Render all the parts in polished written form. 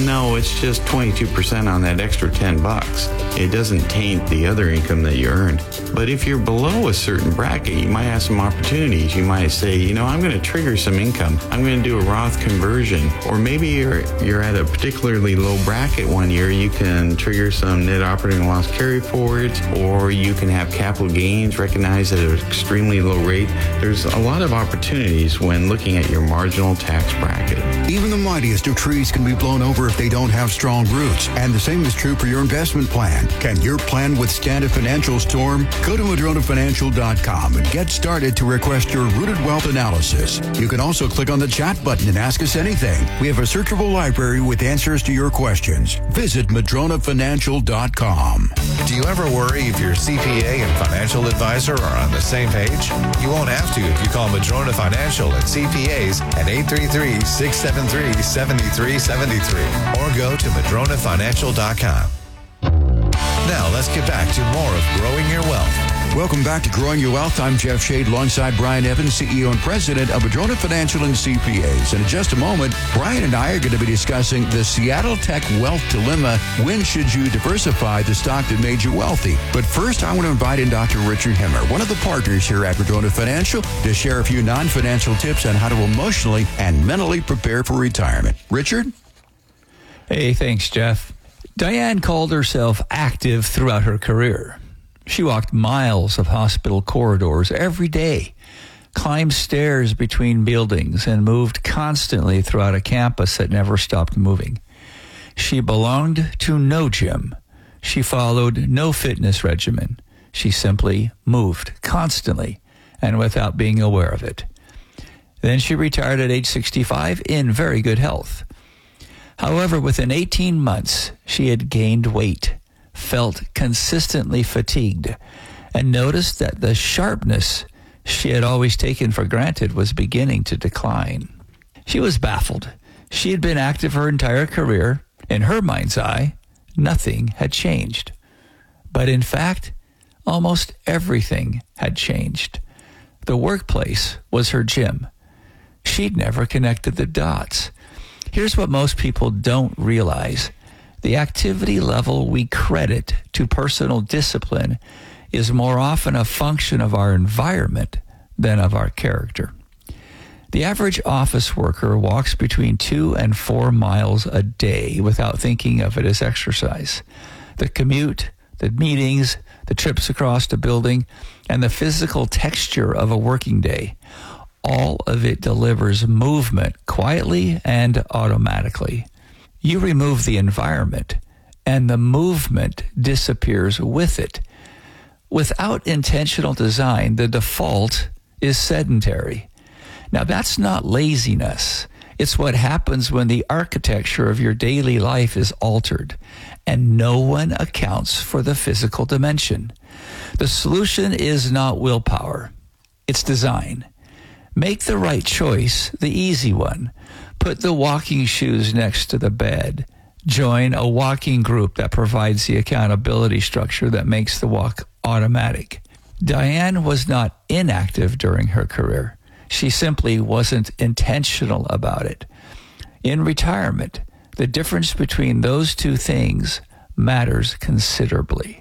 no, it's just 22% on that extra $10. It doesn't taint the other income that you earned. But if you're below a certain bracket, you might have some opportunities. You might say, you know, I'm going to trigger some income. I'm going to do a Roth conversion. Or maybe you're at a particularly low bracket one year. You can trigger some net operating loss carry forwards, or you can have capital gains recognized at an extremely low rate. There's a lot of opportunities when looking at your marginal tax bracket. Even the mightiest of trees can be blown over if they don't have strong roots. And the same is true for your investment plan. Can your plan withstand a financial storm? Go to MadronaFinancial.com and get started to request your Rooted Wealth analysis. You can also click on the chat button and ask us anything. We have a searchable library with answers to your questions. Visit MadronaFinancial.com. Do you ever worry if your CPA and financial advisor are on the same page? You won't have to if you call Madrona Financial at CPAs at 833-673-7373 or go to MadronaFinancial.com. Now let's get back to more of Growing Your Wealth. Welcome back to Growing Your Wealth. I'm Jeff Shade alongside Brian Evans, CEO and President of Madrona Financial and CPAs. And in just a moment, Brian and I are going to be discussing the Seattle Tech Wealth Dilemma. When should you diversify the stock that made you wealthy? But first, I want to invite in Dr. Richard Hemmer, one of the partners here at Madrona Financial, to share a few non-financial tips on how to emotionally and mentally prepare for retirement. Richard? Hey, thanks, Jeff. Diane called herself active throughout her career. She walked miles of hospital corridors every day, climbed stairs between buildings, and moved constantly throughout a campus that never stopped moving. She belonged to no gym. She followed no fitness regimen. She simply moved constantly and without being aware of it. Then she retired at age 65 in very good health. However, within 18 months, she had gained weight, felt consistently fatigued, and noticed that the sharpness she had always taken for granted was beginning to decline. She was baffled. She had been active her entire career. In her mind's eye, nothing had changed. But in fact, almost everything had changed. The workplace was her gym. She'd never connected the dots. Here's what most people don't realize. The activity level we credit to personal discipline is more often a function of our environment than of our character. The average office worker walks between 2 and 4 miles a day without thinking of it as exercise. The commute, the meetings, the trips across the building, and the physical texture of a working day, all of it delivers movement quietly and automatically. You remove the environment, and the movement disappears with it. Without intentional design, the default is sedentary. Now, that's not laziness. It's what happens when the architecture of your daily life is altered, and no one accounts for the physical dimension. The solution is not willpower. It's design. Make the right choice, the easy one. Put the walking shoes next to the bed. Join a walking group that provides the accountability structure that makes the walk automatic. Diane was not inactive during her career. She simply wasn't intentional about it. In retirement, the difference between those two things matters considerably.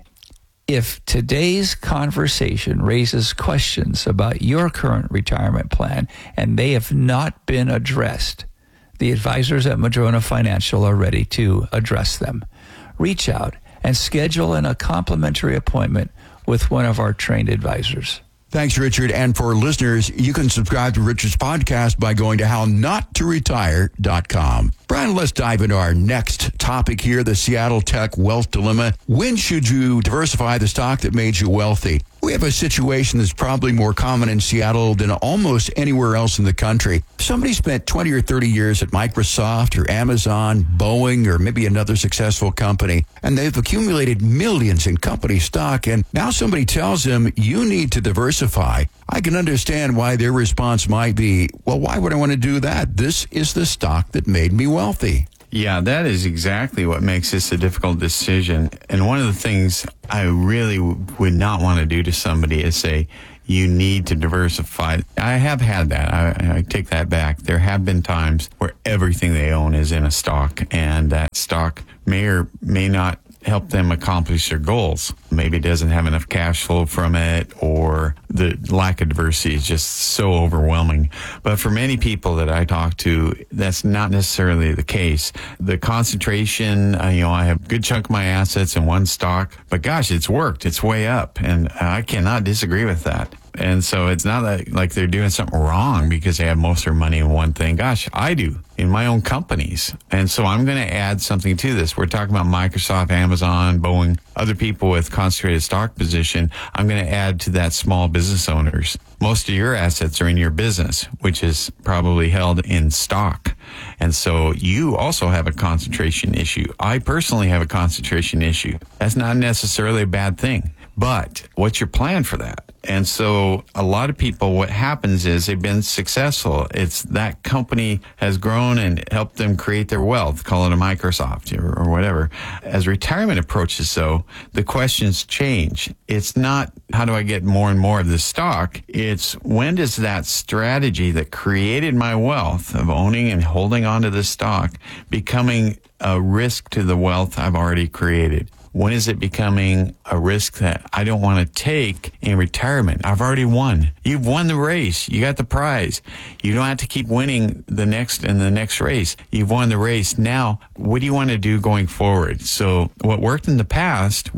If today's conversation raises questions about your current retirement plan and they have not been addressed, the advisors at Madrona Financial are ready to address them. Reach out and schedule a complimentary appointment with one of our trained advisors. Thanks, Richard. And for listeners, you can subscribe to Richard's podcast by going to HowNotToRetire.com. Brian, let's dive into our next topic here, the Seattle Tech Wealth Dilemma. When should you diversify the stock that made you wealthy? We have a situation that's probably more common in Seattle than almost anywhere else in the country. Somebody spent 20 or 30 years at Microsoft or Amazon, Boeing, or maybe another successful company, and they've accumulated millions in company stock, and now somebody tells them, you need to diversify. I can understand why their response might be, well, why would I want to do that? This is the stock that made me wealthy. Yeah, that is exactly what makes this a difficult decision. And one of the things I really would not want to do to somebody is say, you need to diversify. I have had that. I take that back. There have been times where everything they own is in a stock, and that stock may or may not help them accomplish their goals. Maybe it doesn't have enough cash flow from it, or the lack of diversity is just so overwhelming. But for many people that I talk to, that's not necessarily the case. The concentration, I have a good chunk of my assets in one stock, but gosh, it's worked. It's way up, and I cannot disagree with that. And so it's not like they're doing something wrong because they have most of their money in one thing. Gosh, I do in my own companies. And so I'm going to add something to this. We're talking about Microsoft, Amazon, Boeing, other people with concentrated stock position. I'm going to add to that small business owners. Most of your assets are in your business, which is probably held in stock. And so you also have a concentration issue. I personally have a concentration issue. That's not necessarily a bad thing. But what's your plan for that? And so a lot of people, what happens is they've been successful. It's that company has grown and helped them create their wealth, call it a Microsoft or whatever. As retirement approaches, though, the questions change. It's not, how do I get more and more of this stock? It's, when does that strategy that created my wealth of owning and holding onto the stock becoming a risk to the wealth I've already created? When is it becoming a risk that I don't want to take in retirement? I've already won. You've won the race. You got the prize. You don't have to keep winning the next race. You've won the race. Now, what do you want to do going forward? So what worked in the past.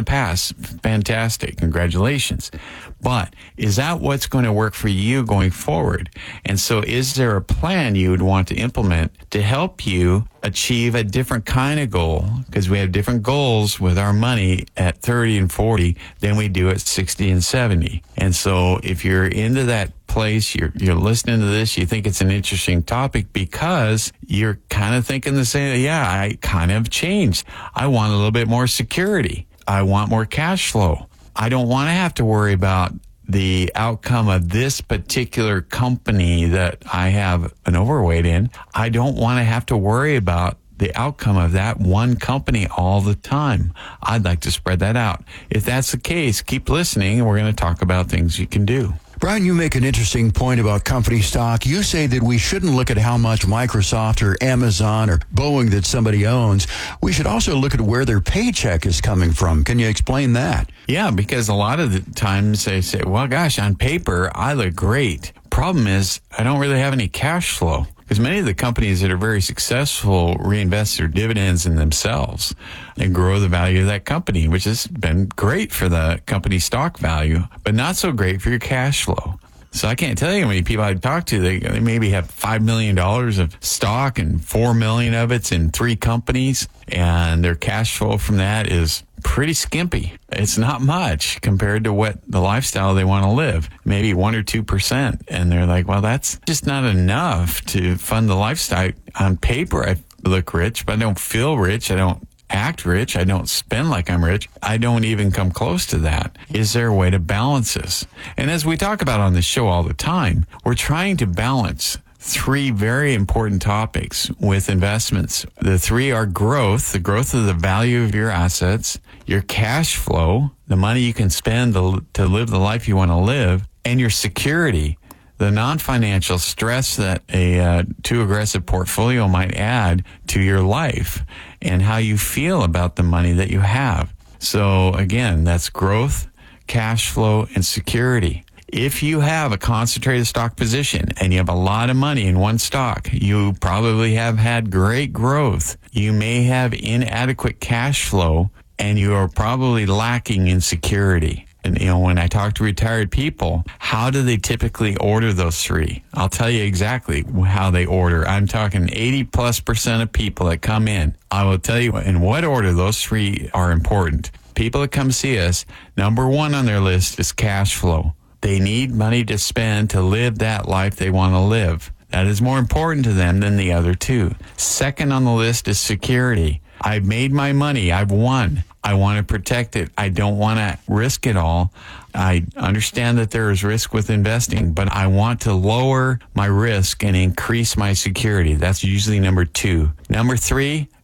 Fantastic. Congratulations. But is that what's going to work for you going forward? And so is there a plan you would want to implement to help you achieve a different kind of goal? Because we have different goals with our money at 30 and 40 than we do at 60 and 70. And so if you're into that place, you're listening to this, you think it's an interesting topic because you're kind of thinking the same, yeah, I kind of changed. I want a little bit more security. I want more cash flow. I don't want to have to worry about the outcome of this particular company that I have an overweight in. I don't want to have to worry about the outcome of that one company all the time. I'd like to spread that out. If that's the case, keep listening, and we're going to talk about things you can do. Brian, you make an interesting point about company stock. You say that we shouldn't look at how much Microsoft or Amazon or Boeing that somebody owns. We should also look at where their paycheck is coming from. Can you explain that? Yeah, because a lot of the times they say, well, gosh, on paper, I look great. Problem is, I don't really have any cash flow. Because many of the companies that are very successful reinvest their dividends in themselves and grow the value of that company, which has been great for the company stock value, but not so great for your cash flow. So I can't tell you how many people I talk to. They maybe have $5 million of stock and $4 million of it's in 3 companies, and their cash flow from that is pretty skimpy. It's not much compared to what the lifestyle they want to live, maybe 1 or 2%. And they're like, well, that's just not enough to fund the lifestyle. On paper, I look rich, but I don't feel rich. I don't act rich. I don't spend like I'm rich. I don't even come close to that. Is there a way to balance this? And as we talk about on the show all the time, we're trying to balance 3 very important topics with investments. The 3 are growth, the growth of the value of your assets, your cash flow, the money you can spend to live the life you want to live, and your security, the non-financial stress that a too aggressive portfolio might add to your life, and how you feel about the money that you have. So again, that's growth, cash flow, and security. If you have a concentrated stock position and you have a lot of money in one stock, you probably have had great growth. You may have inadequate cash flow, and you are probably lacking in security. And, when I talk to retired people, how do they typically order those 3? I'll tell you exactly how they order. I'm talking 80+% of people that come in. I will tell you in what order those 3 are important. People that come see us, number 1 on their list is cash flow. They need money to spend to live that life they want to live. That is more important to them than the other 2. Second on the list is security. I've made my money. I've won. I want to protect it. I don't want to risk it all. I understand that there is risk with investing, but I want to lower my risk and increase my security. That's usually number 2. Number 3,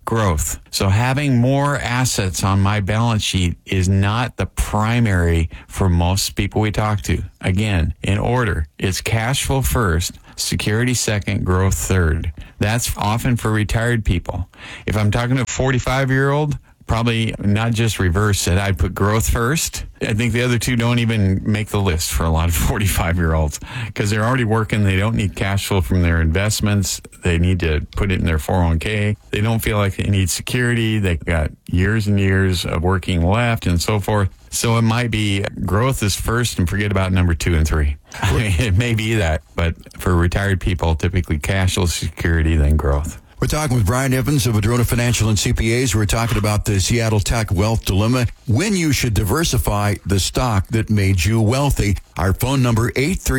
growth. So having more assets on my balance sheet is not the primary for most people we talk to. Again, in order, it's cash flow first, security second, growth third. That's often for retired people. If I'm talking to a 45-year-old, probably not just reverse it. I'd put growth first. I think the other two don't even make the list for a lot of 45-year-olds because they're already working. They don't need cash flow from their investments. They need to put it in their 401k. They don't feel like they need security. They've got years and years of working left and so forth. So it might be growth is first and forget about number 2 and 3. I mean, it may be that, but for retired people, typically cashless security, then growth. We're talking with Brian Evans of Madrona Financial and CPAs. We're talking about the Seattle Tech Wealth Dilemma, when you should diversify the stock that made you wealthy. Our phone number,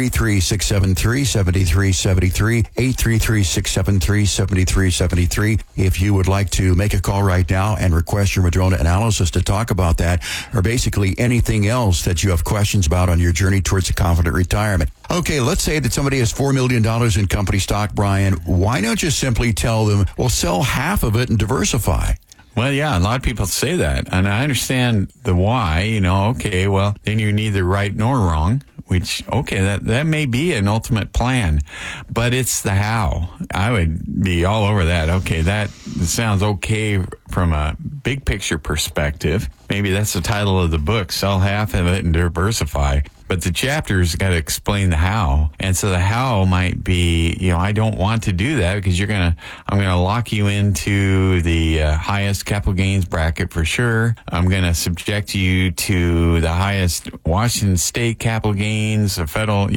833-673-7373, 833-673-7373. If you would like to make a call right now and request your Madrona analysis to talk about that, or basically anything else that you have questions about on your journey towards a confident retirement. Okay, let's say that somebody has $4 million in company stock, Brian. Why not just simply tell them, well, sell half of it and diversify? Well, yeah, a lot of people say that, and I understand the why. Okay, well, then you're neither right nor wrong, which, okay, that may be an ultimate plan, but it's the how. I would be all over that. Okay, that sounds okay from a big picture perspective. Maybe that's the title of the book, Sell Half of It and Diversify. But the chapter's got to explain the how. And so the how might be, I don't want to do that because I'm going to lock you into the highest capital gains bracket for sure. I'm going to subject you to the highest Washington state capital gains, the federal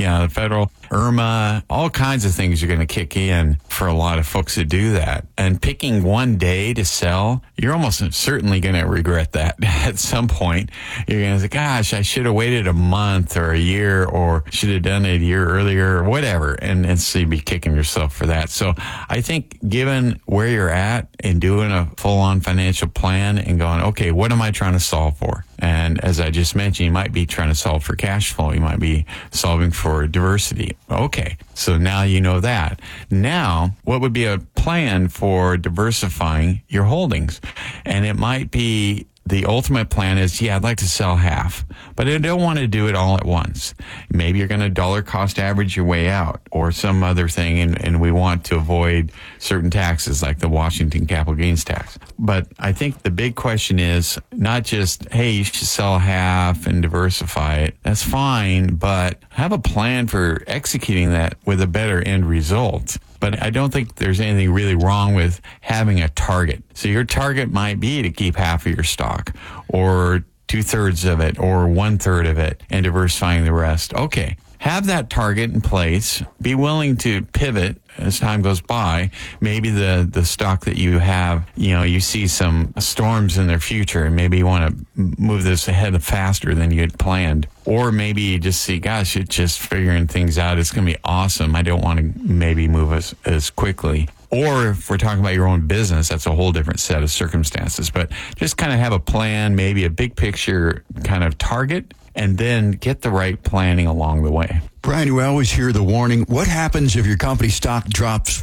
IRMA, all kinds of things are going to kick in for a lot of folks that do that. And picking one day to sell, you're almost certainly going to regret that at some point. You're going to say, gosh, I should have waited a month or a year, or should have done it a year earlier, or whatever, and so you'd be kicking yourself for that. So I think given where you're at and doing a full-on financial plan and going, okay, what am I trying to solve for? And as I just mentioned, you might be trying to solve for cash flow. You might be solving for diversity. Okay, so now you know that. Now, what would be a plan for diversifying your holdings? And it might be the ultimate plan is, I'd like to sell half, but I don't want to do it all at once. Maybe you're going to dollar cost average your way out or some other thing, and we want to avoid certain taxes like the Washington capital gains tax. But I think the big question is not just, hey, you should sell half and diversify it. That's fine, but have a plan for executing that with a better end result. But I don't think there's anything really wrong with having a target. So your target might be to keep half of your stock or 2/3 of it or 1/3 of it and diversifying the rest. Okay. Have that target in place. Be willing to pivot as time goes by. Maybe the stock that you have, you see some storms in their future and maybe you want to move this ahead faster than you had planned. Or maybe you just see, gosh, it's just figuring things out. It's going to be awesome. I don't want to maybe move as quickly. Or if we're talking about your own business, that's a whole different set of circumstances. But just kind of have a plan, maybe a big picture kind of target, and then get the right planning along the way. Brian, we always hear the warning, what happens if your company stock drops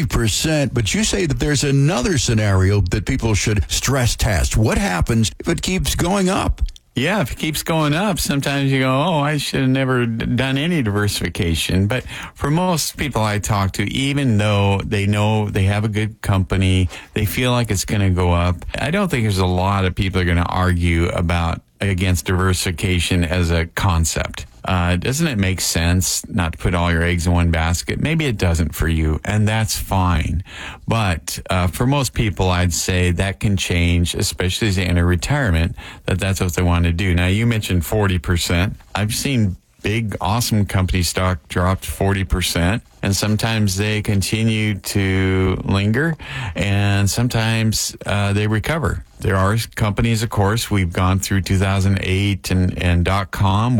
40%, but you say that there's another scenario that people should stress test. What happens if it keeps going up? Yeah, if it keeps going up, sometimes you go, I should have never done any diversification. But for most people I talk to, even though they know they have a good company, they feel like it's going to go up, I don't think there's a lot of people are going to argue against diversification as a concept. Doesn't it make sense not to put all your eggs in one basket? Maybe it doesn't for you, and that's fine. But for most people, I'd say that can change, especially as they enter retirement, that's what they want to do. Now, you mentioned 40%. I've seen big, awesome company stock dropped 40%, and sometimes they continue to linger, and sometimes they recover. There are companies, of course, we've gone through 2008 and .com where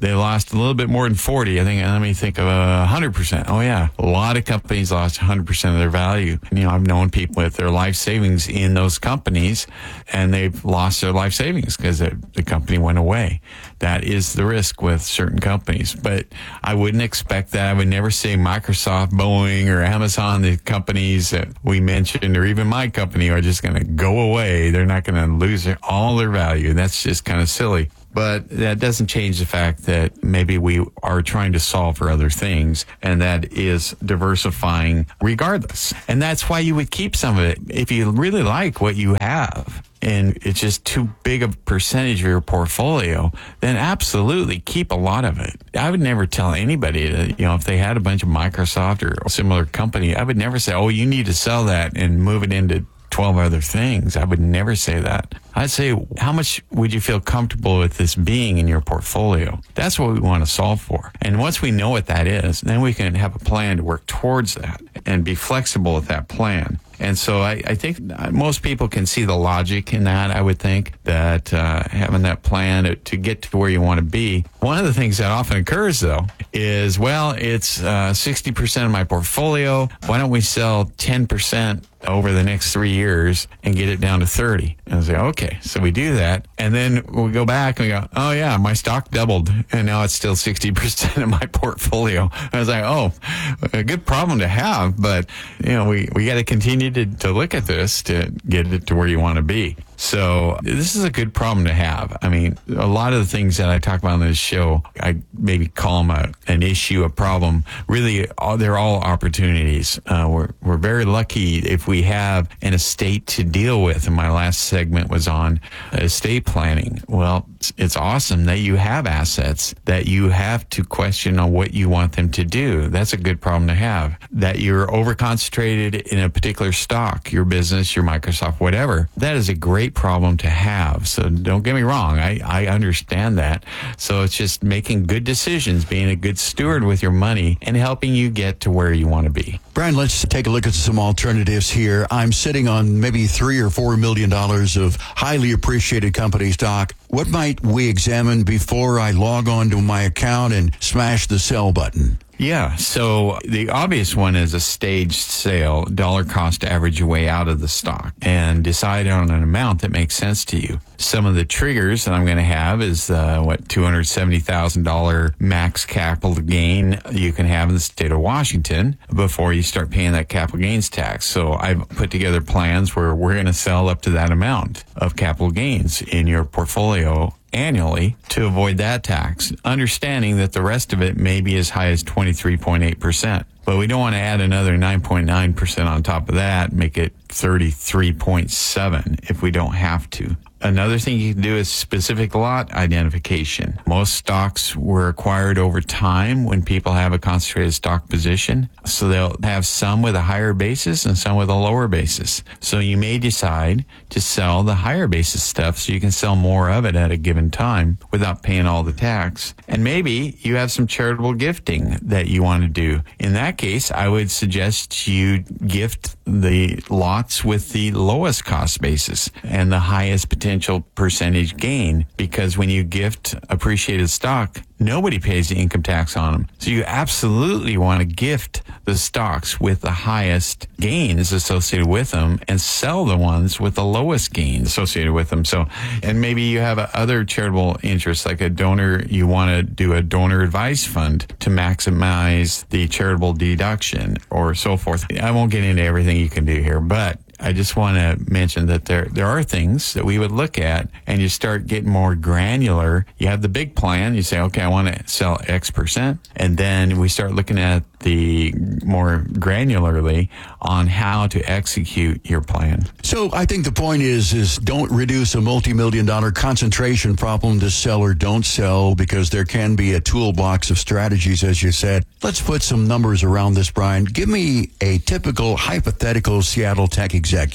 they lost a little bit more than 40. I think, let me think of 100%. Oh yeah. A lot of companies lost 100% of their value. I've known people with their life savings in those companies, and they've lost their life savings because the company went away. That is the risk with certain companies. But I wouldn't expect that. I would never say Microsoft, Boeing, or Amazon, the companies that we mentioned, or even my company, are just going to go away. They're not going to lose all their value. That's just kind of silly. But that doesn't change the fact that maybe we are trying to solve for other things, and that is diversifying regardless. And that's why you would keep some of it. If you really like what you have and it's just too big of a percentage of your portfolio, then absolutely keep a lot of it. I would never tell anybody that, if they had a bunch of Microsoft or a similar company, I would never say, oh, you need to sell that and move it into 12 other things. I would never say that. I'd say, how much would you feel comfortable with this being in your portfolio? That's what we want to solve for. And once we know what that is, then we can have a plan to work towards that and be flexible with that plan. And so I think most people can see the logic in that. I would think that having that plan to get to where you want to be. One of the things that often occurs, though, is, well, it's 60% of my portfolio. Why don't we sell 10% over the next 3 years and get it down to 30? And I say, okay, so we do that. And then we go back and we go, oh yeah, my stock doubled and now it's still 60% of my portfolio. I was like, oh, a good problem to have, but we got to continue to look at this to get it to where you want to be. So this is a good problem to have. I mean, a lot of the things that I talk about on this show, I maybe call them an issue, a problem. Really, they're all opportunities. We're very lucky if we have an estate to deal with. And my last segment was on estate planning. Well, it's awesome that you have assets that you have to question on what you want them to do. That's a good problem to have. That you're over-concentrated in a particular stock, your business, your Microsoft, whatever. That is a great problem to have. So don't get me wrong. I understand that. So it's just making good decisions, being a good steward with your money, and helping you get to where you want to be. Brian, let's take a look at some alternatives here. I'm sitting on maybe $3 or $4 million of highly appreciated company stock. What might we examine before I log on to my account and smash the sell button? Yeah, so the obvious one is a staged sale, dollar cost average your way out of the stock, and decide on an amount that makes sense to you. Some of the triggers that I'm going to have is $270,000 max capital gain you can have in the state of Washington before you start paying that capital gains tax. So I've put together plans where we're going to sell up to that amount of capital gains in your portfolio annually to avoid that tax, understanding that the rest of it may be as high as 23.8%. But we don't want to add another 9.9% on top of that, make it 33.7% if we don't have to. Another thing you can do is specific lot identification. Most stocks were acquired over time when people have a concentrated stock position. So they'll have some with a higher basis and some with a lower basis. So you may decide to sell the higher basis stuff so you can sell more of it at a given time without paying all the tax. And maybe you have some charitable gifting that you want to do. In that case, I would suggest you gift the lots with the lowest cost basis and the highest potential percentage gain, because when you gift appreciated stock, nobody pays the income tax on them. So you absolutely want to gift the stocks with the highest gains associated with them and sell the ones with the lowest gains associated with them. So, and maybe you have other charitable interests, like a donor, you want to do a donor advised fund to maximize the charitable deduction or so forth. I won't get into everything you can do here, but I just want to mention that there are things that we would look at, and you start getting more granular. You have the big plan. You say, okay, I want to sell X percent. And then we start looking at the more granularly on how to execute your plan. So I think the point is don't reduce a multi-million-dollar concentration problem to sell or don't sell, because there can be a toolbox of strategies, as you said. Let's put some numbers around this, Brian. Give me a typical hypothetical Seattle tech executive.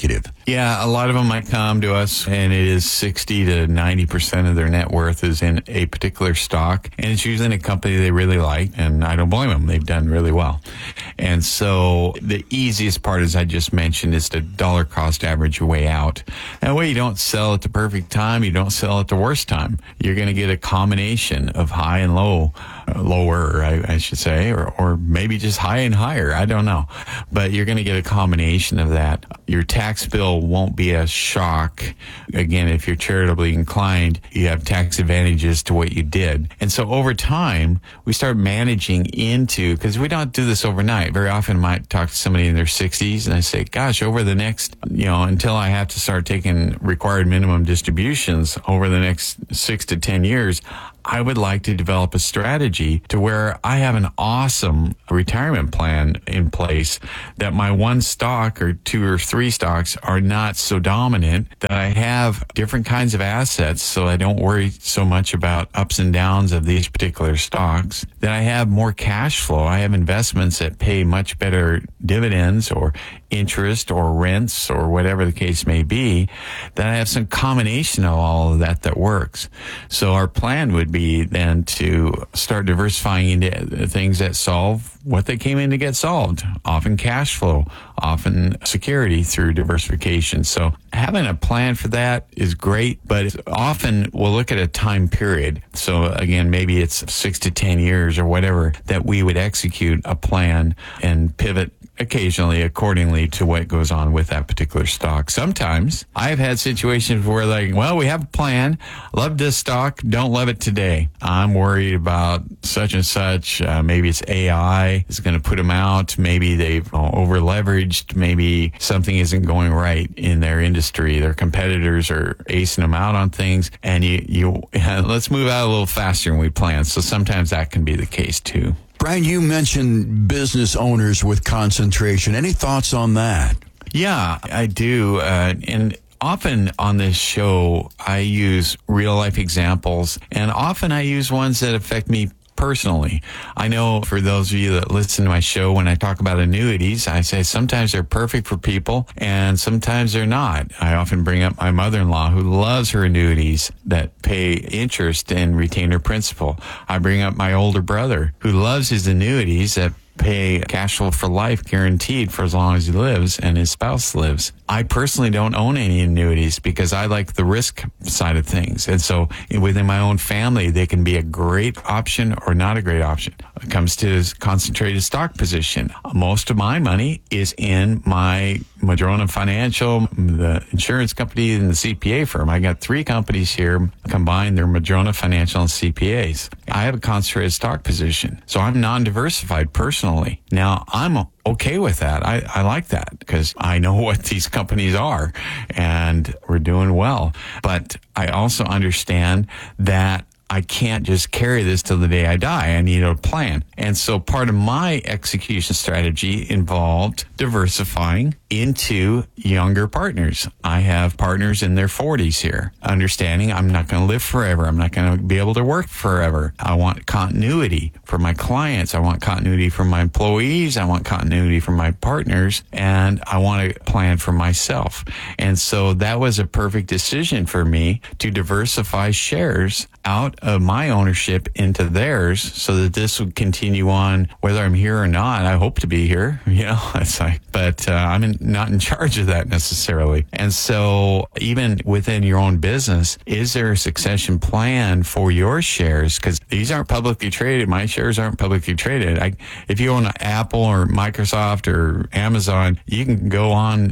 Yeah, a lot of them might come to us, and it is 60 to 90% of their net worth is in a particular stock, and it's usually in a company they really like, and I don't blame them. They've done really well. And so the easiest part, as I just mentioned, is to dollar cost average your way out. That way you don't sell at the perfect time, you don't sell at the worst time. You're going to get a combination of high and low, lower, I should say, or maybe just high and higher. I don't know. But you're going to get a combination of that. Your tax bill won't be a shock. Again, if you're charitably inclined, you have tax advantages to what you did. And so over time, we start managing into, because we don't do this overnight. Very often I might talk to somebody in their 60s and I say, gosh, over the next, until I have to start taking required minimum distributions over the next 6 to 10 years, I would like to develop a strategy to where I have an awesome retirement plan in place, that my one stock or two or three stocks are not so dominant, that I have different kinds of assets so I don't worry so much about ups and downs of these particular stocks, that I have more cash flow. I have investments that pay much better dividends or interest or rents or whatever the case may be, that I have some combination of all of that works. So our plan would be then to start diversifying into things that solve what they came in to get solved, often cash flow, often security through diversification. So having a plan for that is great, but often we'll look at a time period. So again, maybe it's 6 to 10 years or whatever that we would execute a plan and pivot occasionally accordingly to what goes on with that particular stock. Sometimes I've had situations where we have a plan, love this stock, don't love it today. I'm worried about such and such. Maybe it's AI is going to put them out. Maybe they've over leveraged. Maybe something isn't going right in their industry. Their competitors are acing them out on things, and you let's move out a little faster than we planned. So sometimes that can be the case too. Brian, you mentioned business owners with concentration. Any thoughts on that? Yeah, I do. And often on this show, I use real life examples, and often I use ones that affect me personally. I know for those of you that listen to my show, when I talk about annuities, I say sometimes they're perfect for people and sometimes they're not. I often bring up my mother-in-law who loves her annuities that pay interest and retainer principal. I bring up my older brother who loves his annuities that pay cash flow for life guaranteed for as long as he lives and his spouse lives. I personally don't own any annuities because I like the risk side of things. And so within my own family, they can be a great option or not a great option. When it comes to concentrated stock position, most of my money is in my Madrona Financial, the insurance company, and the CPA firm. I got 3 companies here combined. They're Madrona Financial and CPAs. I have a concentrated stock position, so I'm non-diversified personally. Now, I'm okay with that. I like that because I know what these companies are and we're doing well. But I also understand that I can't just carry this till the day I die. I need a plan. And so part of my execution strategy involved diversifying into younger partners. I have partners in their 40s here, understanding I'm not going to live forever. I'm not going to be able to work forever. I want continuity for my clients. I want continuity for my employees. I want continuity for my partners. And I want to plan for myself. And so that was a perfect decision for me to diversify shares out of my ownership into theirs so that this would continue on whether I'm here or not. I hope to be here, it's like, but I'm not in charge of that necessarily. And so even within your own business, is there a succession plan for your shares? Because these aren't publicly traded. My shares aren't publicly traded. If you own Apple or Microsoft or Amazon, you can go on,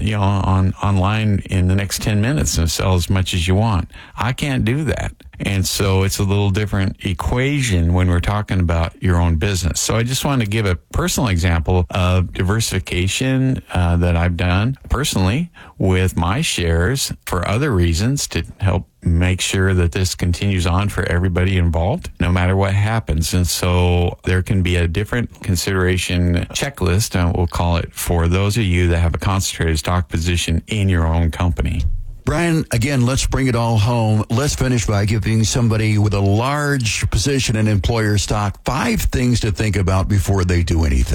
online in the next 10 minutes and sell as much as you want. I can't do that. And so it's a little different equation when we're talking about your own business. So I just wanted to give a personal example of diversification that I've done personally with my shares for other reasons to help make sure that this continues on for everybody involved, no matter what happens. And so there can be a different consideration checklist, we'll call it, for those of you that have a concentrated stock position in your own company. Brian, again, let's bring it all home. Let's finish by giving somebody with a large position in employer stock 5 things to think about before they do anything.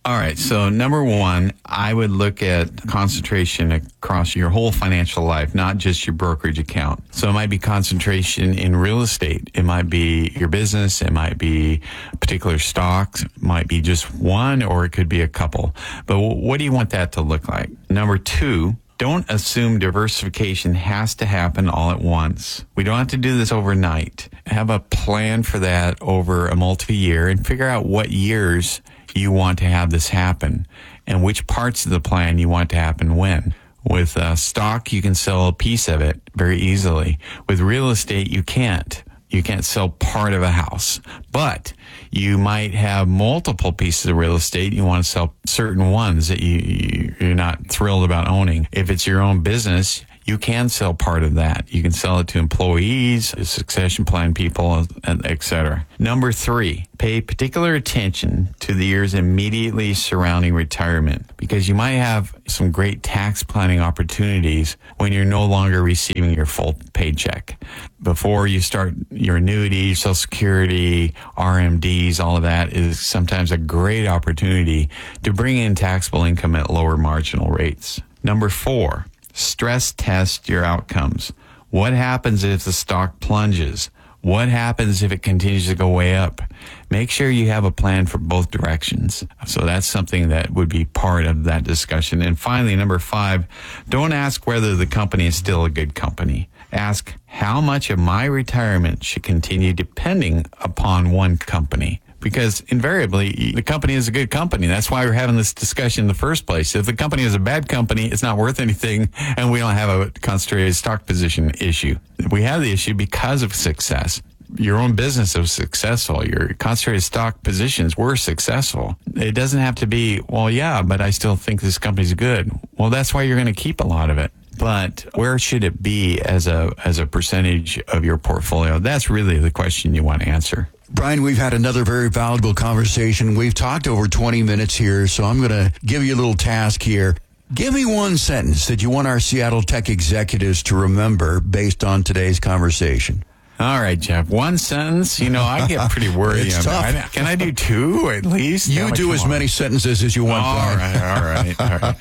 All right. So number one, I would look at concentration across your whole financial life, not just your brokerage account. So it might be concentration in real estate. It might be your business. It might be particular stocks. It might be just one, or it could be a couple. But what do you want that to look like? Number two, don't assume diversification has to happen all at once. We don't have to do this overnight. Have a plan for that over a multi-year and figure out what years you want to have this happen and which parts of the plan you want to happen when. With stock, you can sell a piece of it very easily. With real estate, you can't. You can't sell part of a house, but you might have multiple pieces of real estate. You want to sell certain ones that you're not thrilled about owning. If it's your own business, you can sell part of that. You can sell it to employees, succession plan people, etc. Number three, pay particular attention to the years immediately surrounding retirement, because you might have some great tax planning opportunities when you're no longer receiving your full paycheck. Before you start your annuity, Social Security, RMDs, all of that is sometimes a great opportunity to bring in taxable income at lower marginal rates. Number four, stress test your outcomes. What happens if the stock plunges? What happens if it continues to go way up? Make sure you have a plan for both directions. So that's something that would be part of that discussion. And finally, number five, don't ask whether the company is still a good company. Ask how much of my retirement should continue depending upon one company. Because invariably, the company is a good company. That's why we're having this discussion in the first place. If the company is a bad company, it's not worth anything, and we don't have a concentrated stock position issue. We have the issue because of success. Your own business was successful. Your concentrated stock positions were successful. It doesn't have to be, well, yeah, but I still think this company's good. Well, that's why you're going to keep a lot of it. But where should it be as a percentage of your portfolio? That's really the question you want to answer. Brian, we've had another very valuable conversation. We've talked over 20 minutes here, so I'm going to give you a little task here. Give me one sentence that you want our Seattle Tech executives to remember based on today's conversation. All right, Jeff. One sentence. You know, I get pretty worried. It's tough. Can I do two at least? You do as many sentences as you want. All right.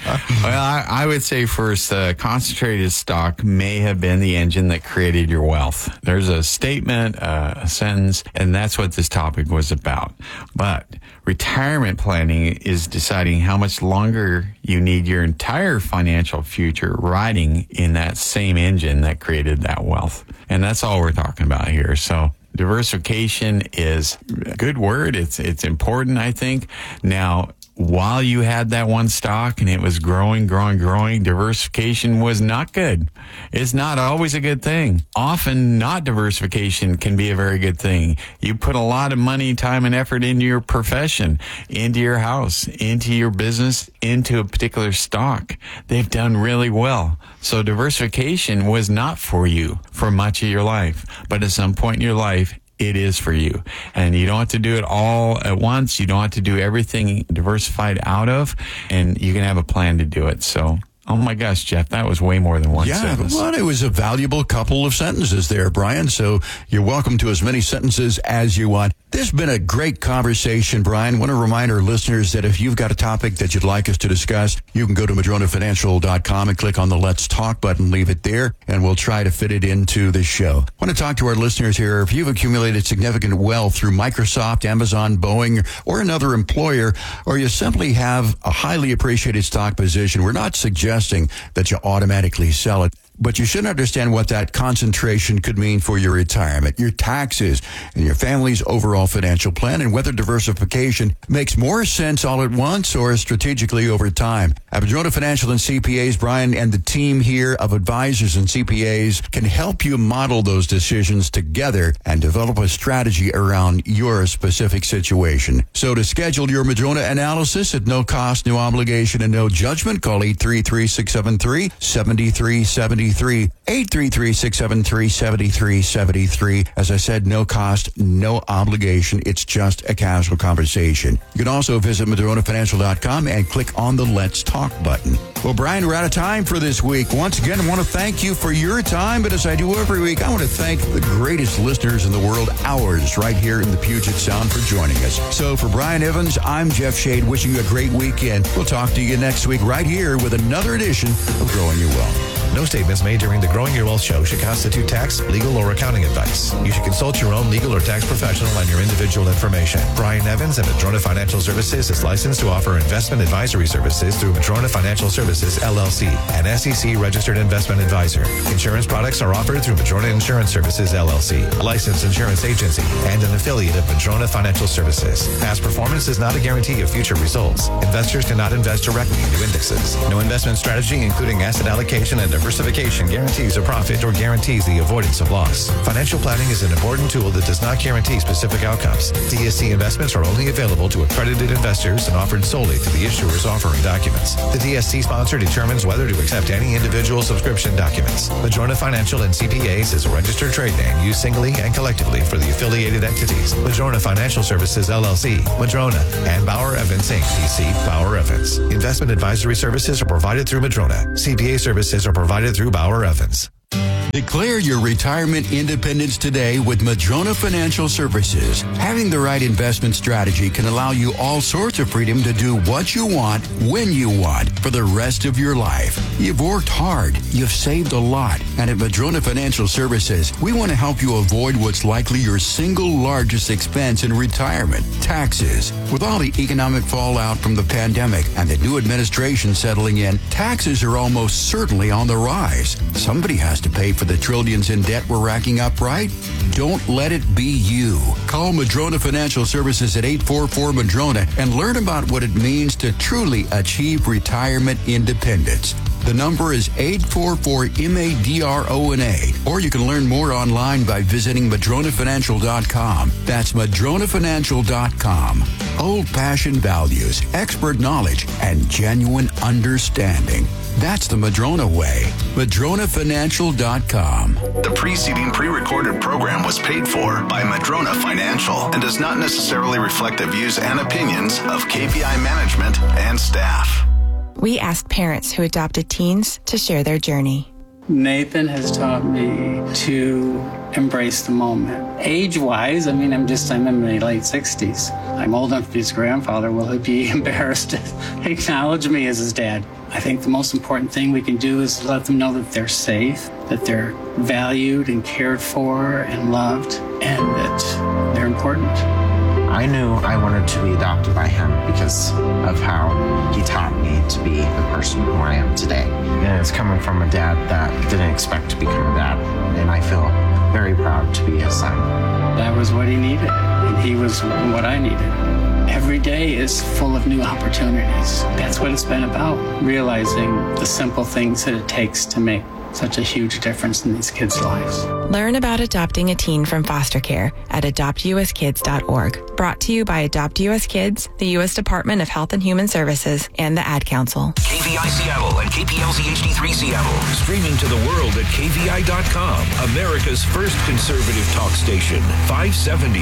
Well, I would say first, concentrated stock may have been the engine that created your wealth. There's a statement, a sentence, and that's what this topic was about. But retirement planning is deciding how much longer you need your entire financial future riding in that same engine that created that wealth. And that's all we're talking about here. So diversification is a good word. It's important, I think. Now, while you had that one stock and it was growing, diversification was not good. It's not always a good thing. Often not diversification can be a very good thing. You put a lot of money, time, and effort into your profession, into your house, into your business, into a particular stock. They've done really well. So diversification was not for you for much of your life. But at some point in your life, it is for you. And you don't have to do it all at once. You don't have to do everything diversified out of, and you can have a plan to do it. So, oh my gosh, Jeff, that was way more than one sentence. Yeah, well, it was a valuable couple of sentences there, Brian. So you're welcome to as many sentences as you want. This has been a great conversation, Brian. I want to remind our listeners that if you've got a topic that you'd like us to discuss, you can go to MadronaFinancial.com and click on the Let's Talk button, leave it there, and we'll try to fit it into the show. I want to talk to our listeners here. If you've accumulated significant wealth through Microsoft, Amazon, Boeing, or another employer, or you simply have a highly appreciated stock position, we're not suggesting that you automatically sell it. But you should understand what that concentration could mean for your retirement, your taxes, and your family's overall financial plan, and whether diversification makes more sense all at once or strategically over time. At Madrona Financial and CPAs, Brian and the team here of advisors and CPAs can help you model those decisions together and develop a strategy around your specific situation. So to schedule your Madrona analysis at no cost, no obligation, and no judgment, call 833-673-7373. 833-673-7373. As I said, no cost, no obligation. It's just a casual conversation. You can also visit MadronaFinancial.com and click on the Let's Talk button. Well, Brian, we're out of time for this week. Once again, I want to thank you for your time, but as I do every week, I want to thank the greatest listeners in the world, ours, right here in the Puget Sound, for joining us. So for Brian Evans, I'm Jeff Shade, wishing you a great weekend. We'll talk to you next week right here with another edition of Growing Your Wealth. No statements made during the Growing Your Wealth show should constitute tax, legal, or accounting advice. You should consult your own legal or tax professional on your individual information. Brian Evans and Madrona Financial Services is licensed to offer investment advisory services through Madrona Financial Services, LLC, an SEC-registered investment advisor. Insurance products are offered through Madrona Insurance Services, LLC, a licensed insurance agency, and an affiliate of Madrona Financial Services. Past performance is not a guarantee of future results. Investors cannot invest directly into indexes. No investment strategy, including asset allocation and diversification, guarantees a profit or guarantees the avoidance of loss. Financial planning is an important tool that does not guarantee specific outcomes. DSC investments are only available to accredited investors and offered solely to the issuers offering documents. The DSC sponsor determines whether to accept any individual subscription documents. Madrona Financial and CPAs is a registered trade name used singly and collectively for the affiliated entities. Madrona Financial Services, LLC, Madrona, and Bauer Evans, Inc., PC, Bauer Evans. Investment advisory services are provided through Madrona. CPA services are provided through Bauer Evans. Declare your retirement independence today with Madrona Financial Services. Having the right investment strategy can allow you all sorts of freedom to do what you want, when you want, for the rest of your life. You've worked hard, you've saved a lot, and at Madrona Financial Services, we want to help you avoid what's likely your single largest expense in retirement, taxes. With all the economic fallout from the pandemic and the new administration settling in, taxes are almost certainly on the rise. Somebody has to pay for the trillions in debt we're racking up, right? Don't let it be you. Call Madrona Financial Services at 844-MADRONA and learn about what it means to truly achieve retirement independence. The number is 844-MADRONA, or you can learn more online by visiting madronafinancial.com. That's madronafinancial.com. Old-fashioned values, expert knowledge, and genuine understanding. That's the Madrona way. madronafinancial.com. The preceding pre-recorded program was paid for by Madrona Financial and does not necessarily reflect the views and opinions of KVI management and staff. We asked parents who adopted teens to share their journey. Nathan has taught me to embrace the moment. Age-wise, I'm in my late 60s. I'm old enough to be his grandfather. Will he be embarrassed to acknowledge me as his dad? I think the most important thing we can do is let them know that they're safe, that they're valued and cared for and loved, and that they're important. I knew I wanted to be adopted by him because of how he taught me to be the person who I am today. And it's coming from a dad that didn't expect to become a dad, and I feel very proud to be his son. That was what he needed, and he was what I needed. Every day is full of new opportunities. That's what it's been about, realizing the simple things that it takes to make such a huge difference in these kids' lives. Learn about adopting a teen from foster care at adoptuskids.org. Brought to you by Adopt US Kids, the U.S. Department of Health and Human Services, and the Ad Council. KVI Seattle and KPLZ HD3 Seattle. Streaming to the world at KVI.com. America's first conservative talk station. 570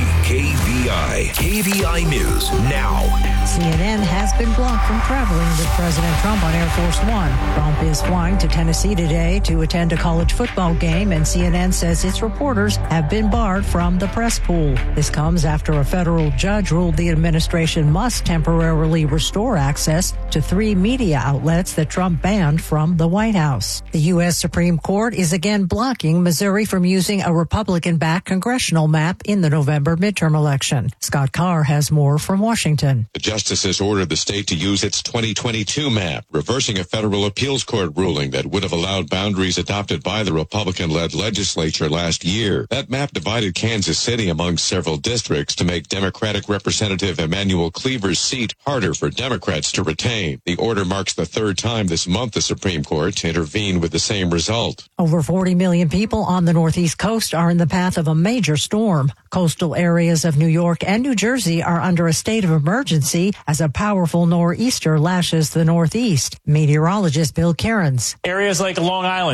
KVI. KVI News now. CNN has been blocked from traveling with President Trump on Air Force One. Trump is flying to Tennessee today to attend a college football game, and CNN says its reporters have been barred from the press pool. This comes after a federal judge ruled the administration must temporarily restore access to 3 media outlets that Trump banned from the White House. The U.S. Supreme Court is again blocking Missouri from using a Republican-backed congressional map in the November midterm election. Scott Carr has more from Washington. The justices ordered the state to use its 2022 map, reversing a federal appeals court ruling that would have allowed boundaries adopted by the Republican-led legislature last year. That map divided Kansas City among several districts to make Democratic Representative Emanuel Cleaver's seat harder for Democrats to retain. The order marks the third time this month the Supreme Court intervened with the same result. Over 40 million people on the Northeast coast are in the path of a major storm. Coastal areas of New York and New Jersey are under a state of emergency as a powerful nor'easter lashes the Northeast. Meteorologist Bill Cairns. Areas like Long Island,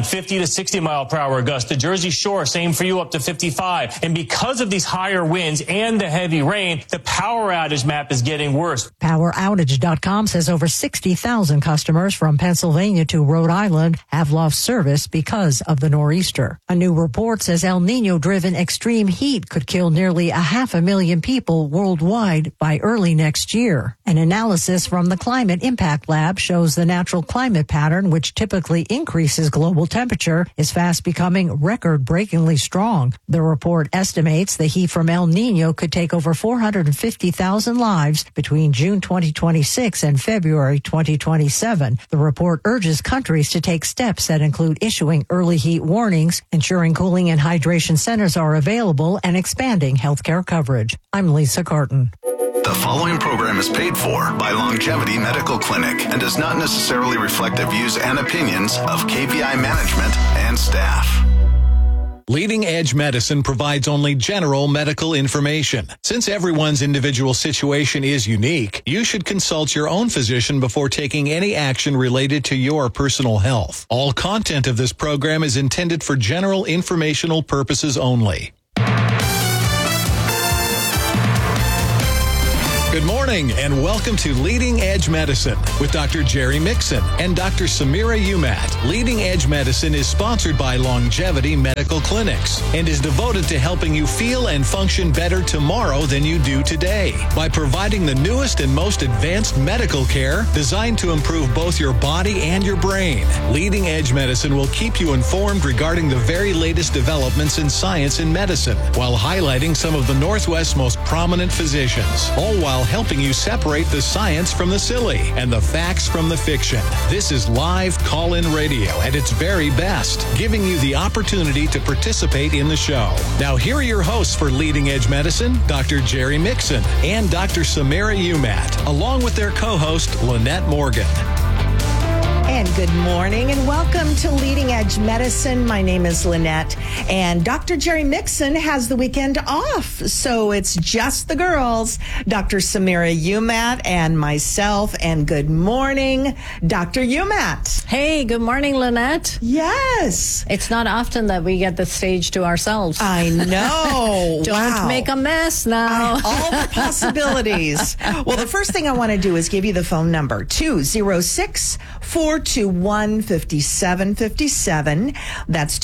50 to 60 mile per hour gusts. The Jersey Shore, same for you, up to 55. And because of these higher winds and the heavy rain, the power outage map is getting worse. PowerOutage.com says over 60,000 customers from Pennsylvania to Rhode Island have lost service because of the nor'easter. A new report says El Nino-driven extreme heat could kill nearly 500,000 people worldwide by early next year. An analysis from the Climate Impact Lab shows the natural climate pattern, which typically increases global temperature, is fast becoming record-breakingly strong. The report estimates the heat from El Nino could take over 450,000 lives between June 2026 and February 2027. The report urges countries to take steps that include issuing early heat warnings, ensuring cooling and hydration centers are available, and expanding healthcare coverage. I'm Lisa Carton. The following program is paid for by Longevity Medical Clinic and does not necessarily reflect the views and opinions of KVI management and staff. Leading Edge Medicine provides only general medical information. Since everyone's individual situation is unique, you should consult your own physician before taking any action related to your personal health. All content of this program is intended for general informational purposes only. Good morning and welcome to Leading Edge Medicine with Dr. Jerry Mixon and Dr. Samira Umat. Leading Edge Medicine is sponsored by Longevity Medical Clinics and is devoted to helping you feel and function better tomorrow than you do today by providing the newest and most advanced medical care designed to improve both your body and your brain. Leading Edge Medicine will keep you informed regarding the very latest developments in science and medicine while highlighting some of the Northwest's most prominent physicians, all while helping you separate the science from the silly and the facts from the fiction. This is live call-in radio at its very best, giving you the opportunity to participate in the show. Now, here are your hosts for Leading Edge Medicine, Dr. Jerry Mixon and Dr. Samira Umat, along with their co-host, Lynette Morgan. And good morning and welcome to Leading Edge Medicine. My name is Lynette and Dr. Jerry Mixon has the weekend off. So it's just the girls, Dr. Samira Umat and myself. And good morning, Dr. Umat. Hey, good morning, Lynette. Yes. It's not often that we get the stage to ourselves. I know. Don't make a mess now. All the possibilities. Well, the first thing I want to do is give you the phone number, 206-421-5757. That's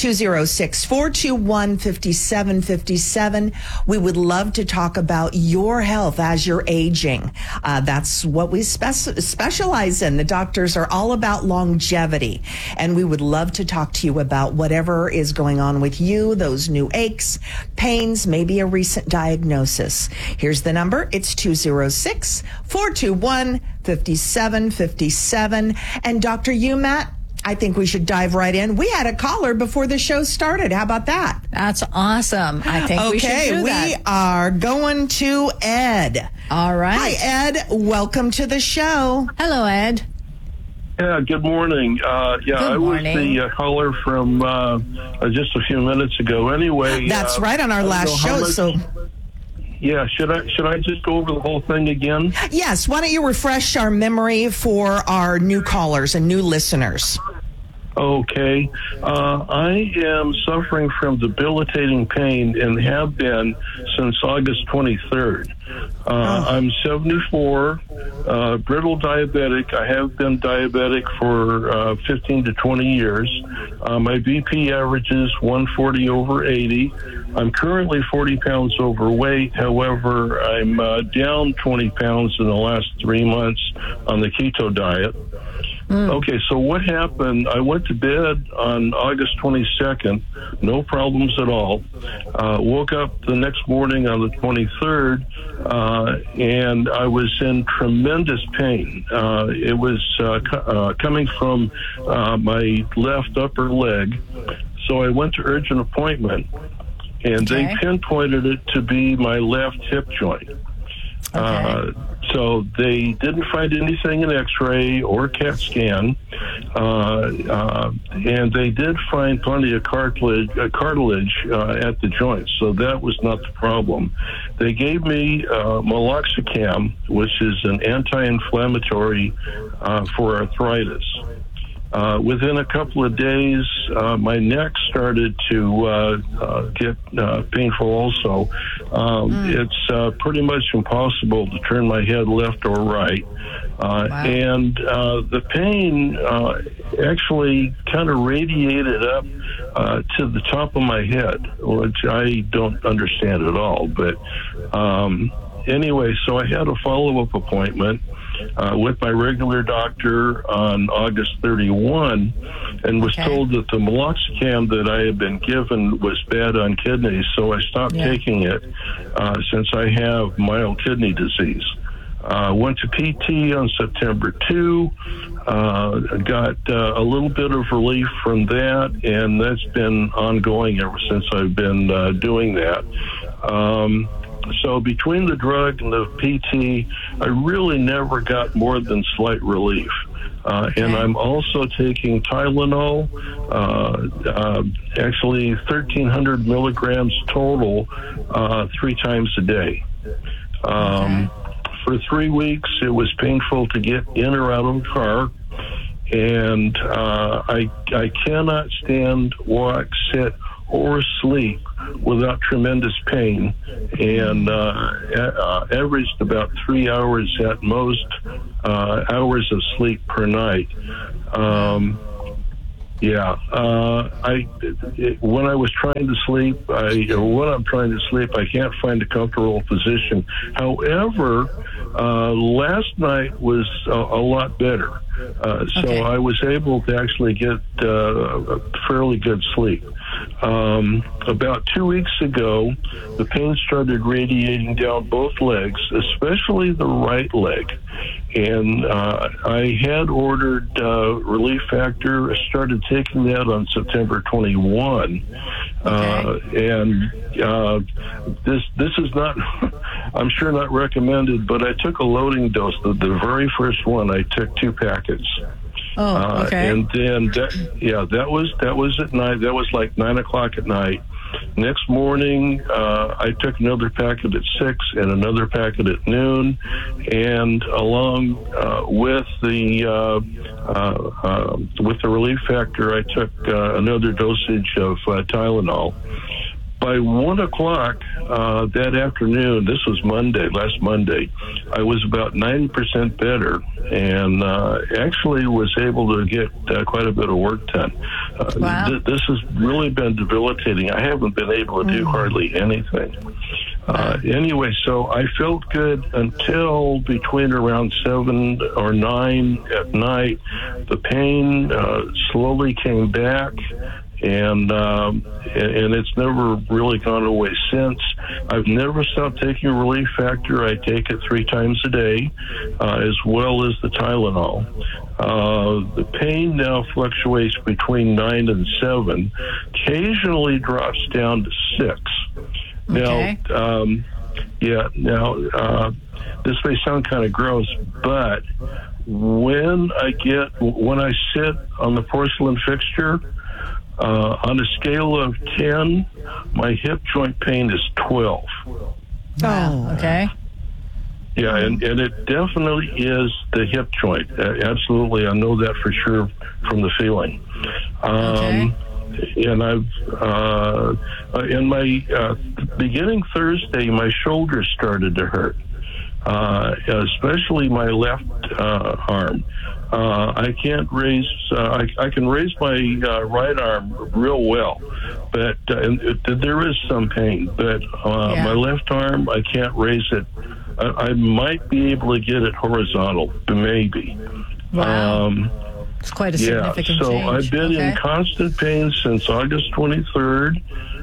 206-421-5757. We would love to talk about your health as you're aging. That's what we specialize in. The doctors are all about longevity, and we would love to talk to you about whatever is going on with you, those new aches, pains, maybe a recent diagnosis. Here's the number. It's 206-421-5757. And Dr. Umat, I think we should dive right in. We had a caller before the show started. How about that? That's awesome. I think we should do that. We are going to Ed. All right. Hi, Ed. Welcome to the show. Hello, Ed. Yeah, good morning. I was the caller from just a few minutes ago. Anyway, that's right, on our last show. Yeah, should I just go over the whole thing again? Yes. Why don't you refresh our memory for our new callers and new listeners? Okay. I am suffering from debilitating pain and have been since August 23rd. I'm 74, brittle diabetic. I have been diabetic for 15 to 20 years. My BP averages 140/80. I'm currently 40 pounds overweight. However, I'm down 20 pounds in the last 3 months on the keto diet. Okay, so what happened? I went to bed on August 22nd, no problems at all. Woke up the next morning on the 23rd, and I was in tremendous pain. It was coming from my left upper leg. So I went to urgent appointment, and they pinpointed it to be my left hip joint. So they didn't find anything in X-ray or CAT scan, and they did find plenty of cartilage at the joint, so that was not the problem. They gave me meloxicam, which is an anti-inflammatory for arthritis. Within a couple of days, my neck started to get painful also. It's pretty much impossible to turn my head left or right. And the pain actually kind of radiated up to the top of my head, which I don't understand at all. But anyway, so I had a follow-up appointment with my regular doctor on August 31 and was told that the meloxicam that I had been given was bad on kidneys, so I stopped taking it since I have mild kidney disease. Went to PT on September 2, got a little bit of relief from that, and that's been ongoing ever since I've been doing that. So between the drug and the PT, I really never got more than slight relief. And I'm also taking Tylenol, actually 1,300 milligrams total, 3 times a day. For 3 weeks, it was painful to get in or out of the car. And I cannot stand, walk, sit, or sleep without tremendous pain, and averaged about 3 hours at most hours of sleep per night. When I was trying to sleep, when I'm trying to sleep, I can't find a comfortable position. However, last night was a lot better. So I was able to actually get fairly good sleep. About 2 weeks ago, the pain started radiating down both legs, especially the right leg. And I had ordered Relief Factor. I started taking that on September 21. And this is not, I'm sure not recommended, but I took a loading dose. The very first one, I took 2 packets. And then that was at night. That was like 9 o'clock at night. Next morning, I took another packet at 6 and another packet at noon, and along with the Relief Factor, I took another dosage of Tylenol. By 1 o'clock that afternoon, this was last Monday, I was about 90% better, and actually was able to get quite a bit of work done. This has really been debilitating. I haven't been able to do hardly anything. Anyway, so I felt good until between around 7 or 9 at night. The pain slowly came back. And it's never really gone away since. I've never stopped taking Relief Factor. I take it 3 times a day, as well as the Tylenol. The pain now fluctuates between 9 and 7, occasionally drops down to 6. Now, this may sound kind of gross, but when I sit on the porcelain fixture, on a scale of 10, my hip joint pain is 12. Okay. Yeah, and it definitely is the hip joint. Absolutely, I know that for sure from the feeling. And I've in my beginning Thursday, my shoulders started to hurt, especially my left arm. I can't raise. I can raise my right arm real well, but there is some pain. But my left arm, I can't raise it. I might be able to get it horizontal, maybe. Wow. It's quite a significant change. So I've been in constant pain since August 23rd.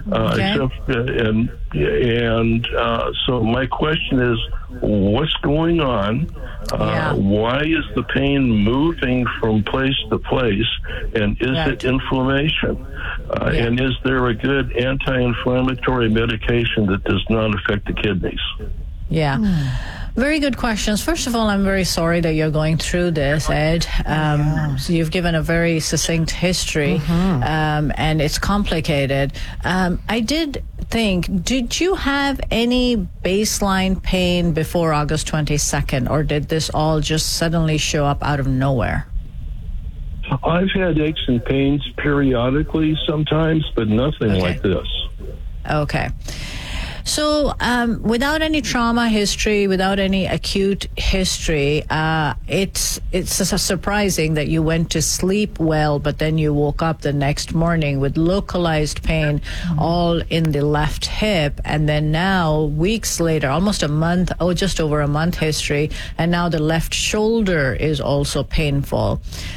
So my question is, what's going on? Why is the pain moving from place to place? And is it inflammation? And is there a good anti-inflammatory medication that does not affect the kidneys? Very good questions. First of all, I'm very sorry that you're going through this, Ed. So you've given a very succinct history, and it's complicated. I did think, did you have any baseline pain before August 22nd, or did this all just suddenly show up out of nowhere? I've had aches and pains periodically sometimes, but nothing like this. Okay. So without any trauma history, without any acute history, it's surprising that you went to sleep well, but then you woke up the next morning with localized pain all in the left hip. And then now, weeks later, almost a month, just over a month history, and now the left shoulder is also painful.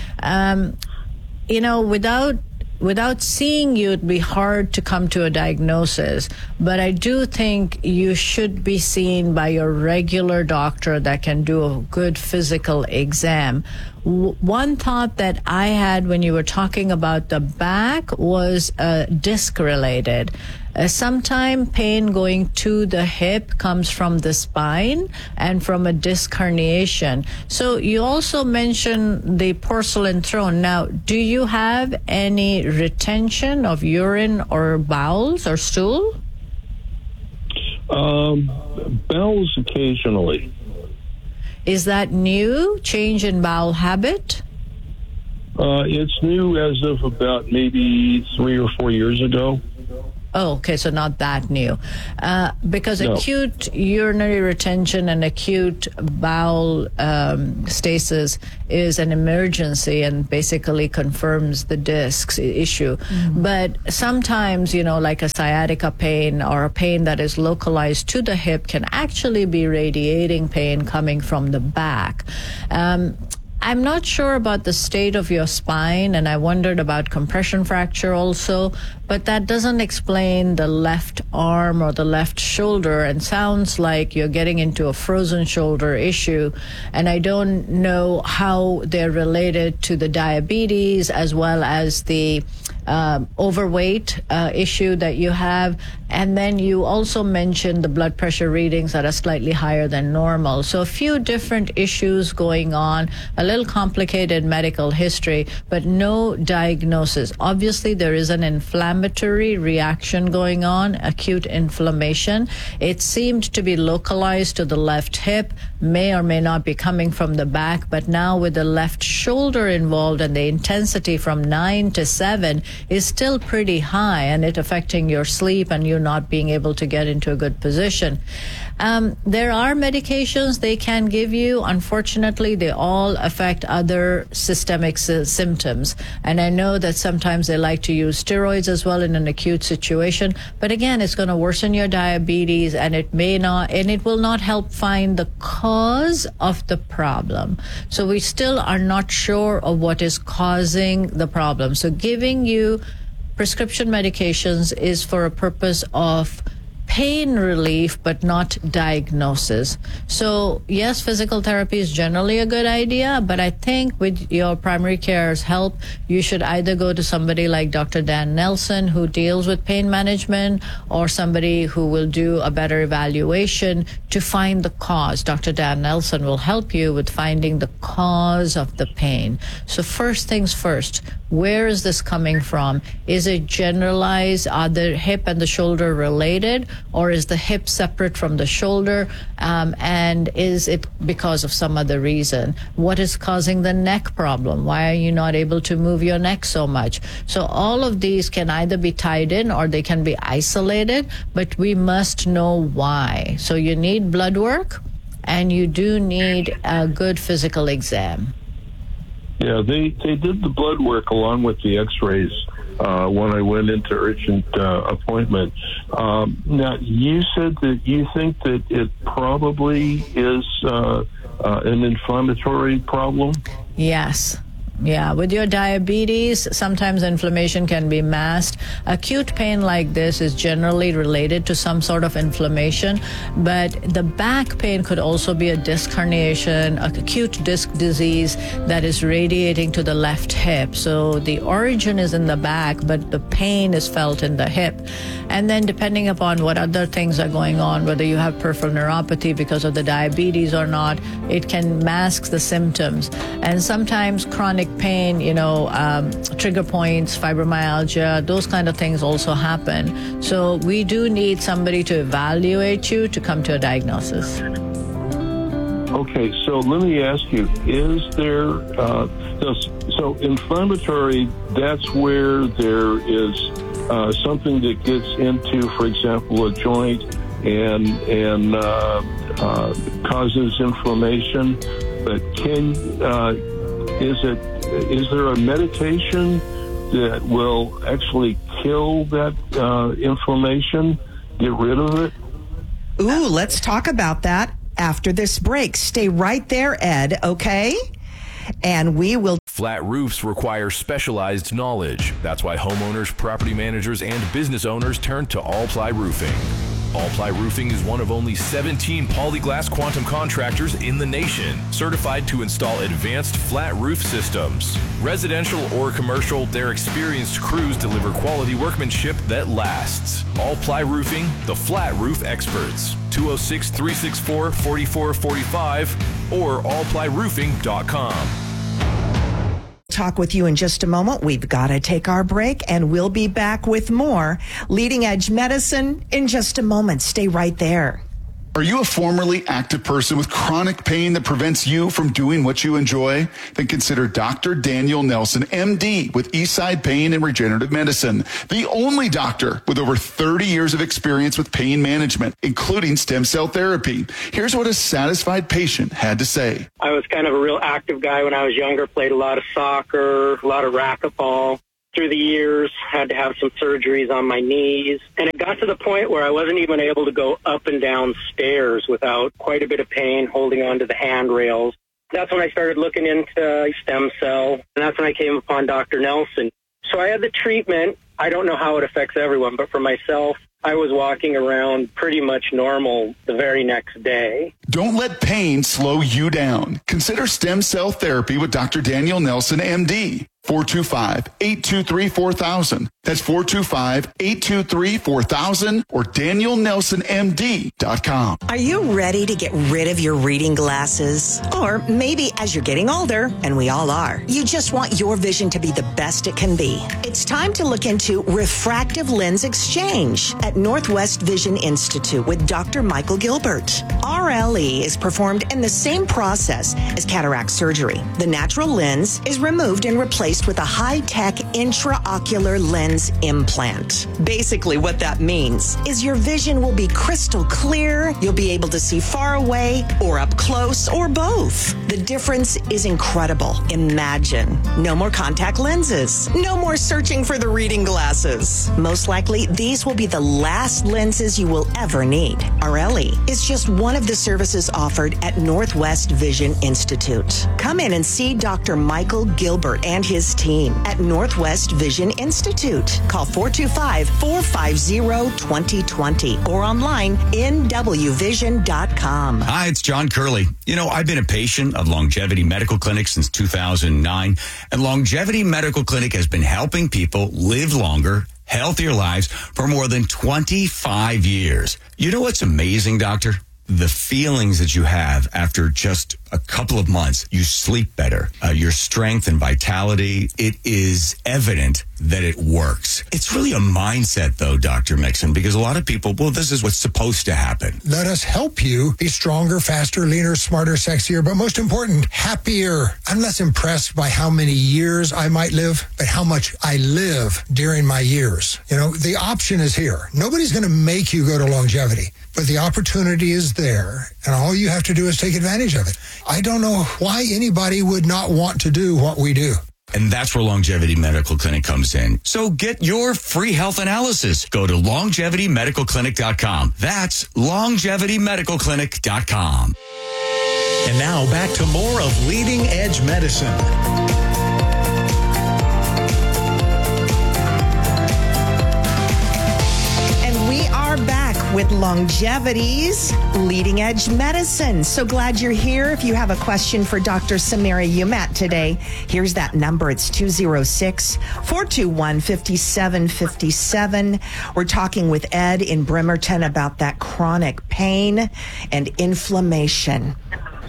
Without seeing you, it'd be hard to come to a diagnosis. But I do think you should be seen by your regular doctor that can do a good physical exam. One thought that I had when you were talking about the back was disc related. Sometimes pain going to the hip comes from the spine and from a disc herniation. So you also mentioned the porcelain throne. Now, do you have any retention of urine or bowels or stool? Bowels occasionally. Is that new? Change in bowel habit? It's new as of about maybe 3 or 4 years ago. Oh, okay, so not that new. Because acute urinary retention and acute bowel stasis is an emergency and basically confirms the discs issue. But sometimes, like a sciatica pain or a pain that is localized to the hip can actually be radiating pain coming from the back. I'm not sure about the state of your spine, and I wondered about compression fracture also, but that doesn't explain the left arm or the left shoulder, and sounds like you're getting into a frozen shoulder issue. And I don't know how they're related to the diabetes as well as the overweight issue that you have. And then you also mentioned the blood pressure readings that are slightly higher than normal. So a few different issues going on, a little complicated medical history, but no diagnosis. Obviously, there is an inflammatory reaction going on, acute inflammation. It seemed to be localized to the left hip, may or may not be coming from the back, but now with the left shoulder involved and the intensity from 9 to 7 is still pretty high, and it affecting your sleep and you not being able to get into a good position. There are medications they can give you. Unfortunately, they all affect other systemic symptoms. And I know that sometimes they like to use steroids as well in an acute situation. But again, it's going to worsen your diabetes, and it may not, and it will not help find the cause of the problem. So we still are not sure of what is causing the problem. So giving you prescription medications is for a purpose of pain relief, but not diagnosis. So yes, physical therapy is generally a good idea, but I think with your primary care's help, you should either go to somebody like Dr. Dan Nelson, who deals with pain management, or somebody who will do a better evaluation to find the cause. Dr. Dan Nelson will help you with finding the cause of the pain. So first things first, where is this coming from? Is it generalized? Are the hip and the shoulder related? Or is the hip separate from the shoulder? And is it because of some other reason? What is causing the neck problem? Why are you not able to move your neck so much? So all of these can either be tied in or they can be isolated, but we must know why. So you need blood work, and you do need a good physical exam. Yeah, they did the blood work along with the x-rays when I went into urgent appointment. Now, you said that you think that it probably is an inflammatory problem? Yes. Yeah, with your diabetes, sometimes inflammation can be masked. Acute pain like this is generally related to some sort of inflammation, but the back pain could also be a disc herniation, acute disc disease that is radiating to the left hip. So the origin is in the back, but the pain is felt in the hip. And then depending upon what other things are going on, whether you have peripheral neuropathy because of the diabetes or not, it can mask the symptoms. And sometimes chronic pain, trigger points, fibromyalgia, those kind of things also happen. So we do need somebody to evaluate you to come to a diagnosis. Okay, so let me ask you, is there, so inflammatory, that's where there is something that gets into, for example, a joint and causes inflammation, but is there a medication that will actually kill that inflammation, get rid of it? Ooh, let's talk about that after this break. Stay right there, Ed, okay? And we will... Flat roofs require specialized knowledge. That's why homeowners, property managers, and business owners turn to All Ply Roofing. All Ply Roofing is one of only 17 Polyglass Quantum contractors in the nation, certified to install advanced flat roof systems. Residential or commercial, their experienced crews deliver quality workmanship that lasts. All Ply Roofing, the flat roof experts. 206-364-4445 or allplyroofing.com. Talk with you in just a moment. We've got to take our break, and we'll be back with more Leading Edge Medicine in just a moment. Stay right there. Are you a formerly active person with chronic pain that prevents you from doing what you enjoy? Then consider Dr. Daniel Nelson, MD, with Eastside Pain and Regenerative Medicine, the only doctor with over 30 years of experience with pain management, including stem cell therapy. Here's what a satisfied patient had to say. I was kind of a real active guy when I was younger, played a lot of soccer, a lot of racquetball. Through the years, had to have some surgeries on my knees. And it got to the point where I wasn't even able to go up and down stairs without quite a bit of pain holding onto the handrails. That's when I started looking into stem cell, and that's when I came upon Dr. Nelson. So I had the treatment. I don't know how it affects everyone, but for myself, I was walking around pretty much normal the very next day. Don't let pain slow you down. Consider stem cell therapy with Dr. Daniel Nelson, MD. 425-823-4000. That's 425-823-4000 or DanielNelsonMD.com. Are you ready to get rid of your reading glasses? Or maybe as you're getting older, and we all are, you just want your vision to be the best it can be. It's time to look into refractive lens exchange at Northwest Vision Institute with Dr. Michael Gilbert. RLE is performed in the same process as cataract surgery. The natural lens is removed and replaced with a high-tech intraocular lens implant. Basically, what that means is your vision will be crystal clear, you'll be able to see far away or up close or both. The difference is incredible. Imagine. No more contact lenses. No more searching for the reading glasses. Most likely, these will be the last lenses you will ever need. RLE is just one of the services offered at Northwest Vision Institute. Come in and see Dr. Michael Gilbert and his team at Northwest Vision Institute. Call 425-450-2020 or online nwvision.com. Hi, it's John Curley. You know, I've been a patient of Longevity Medical Clinic since 2009, and Longevity Medical Clinic has been helping people live longer, healthier lives for more than 25 years. You know what's amazing, Doctor? The feelings that you have after just a couple of months. You sleep better. Your strength and vitality, it is evident that it works. It's really a mindset, though, Dr. Mixon, because a lot of people, well, this is what's supposed to happen. Let us help you be stronger, faster, leaner, smarter, sexier, but most important, happier. I'm less impressed by how many years I might live, but how much I live during my years. You know, the option is here. Nobody's going to make you go to longevity, but the opportunity is there, and all you have to do is take advantage of it. I don't know why anybody would not want to do what we do. And that's where Longevity Medical Clinic comes in. So get your free health analysis. Go to longevitymedicalclinic.com. That's longevitymedicalclinic.com. And now back to more of Leading Edge Medicine. Back with Longevity's Leading Edge Medicine. So glad you're here. If you have a question for Dr. Samira Umat today, here's that number. It's 206-421-5757. We're talking with Ed in Bremerton about that chronic pain and inflammation.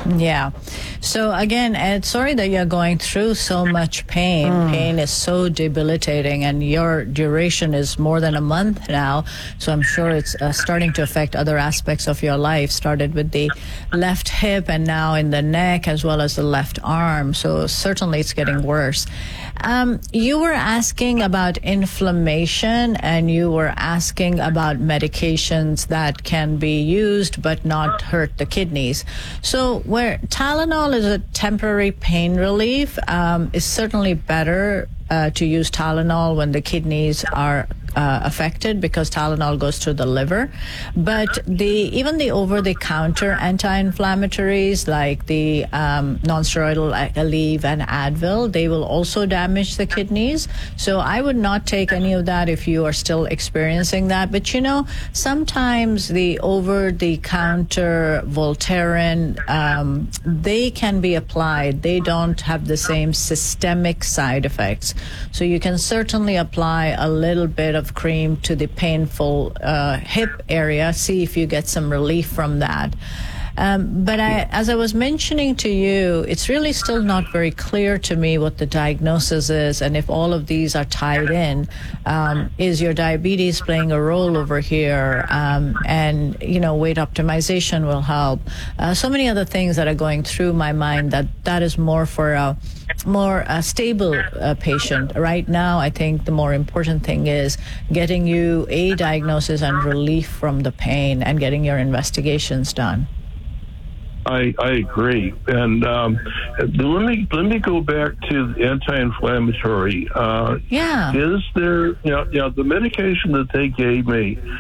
Yeah. So again, Ed, sorry that you're going through so much pain. Pain is so debilitating, and your duration is more than a month now. So I'm sure it's starting to affect other aspects of your life. Started with the left hip and now in the neck as well as the left arm. So certainly it's getting worse. You were asking about inflammation, and you were asking about medications that can be used but not hurt the kidneys. So where Tylenol is a temporary pain relief, is certainly better to use Tylenol when the kidneys are affected, because Tylenol goes to the liver. But even the over-the-counter anti-inflammatories like the non-steroidal Aleve and Advil, they will also damage the kidneys. So I would not take any of that if you are still experiencing that. But sometimes the over-the-counter Voltaren, they can be applied. They don't have the same systemic side effects. So you can certainly apply a little bit of cream to the painful hip area, see if you get some relief from that. But as I was mentioning to you, it's really still not very clear to me what the diagnosis is, and if all of these are tied in. Is your diabetes playing a role over here? And weight optimization will help. So many other things that are going through my mind that is more for a more stable patient. Right now, I think the more important thing is getting you a diagnosis and relief from the pain and getting your investigations done. I agree, and let me go back to the anti-inflammatory. Is there, the medication that they gave me